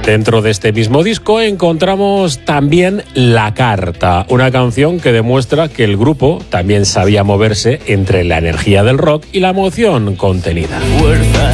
Dentro de este mismo disco encontramos también La Carta, una canción que demuestra que el grupo también sabía moverse entre la energía del rock y la emoción contenida.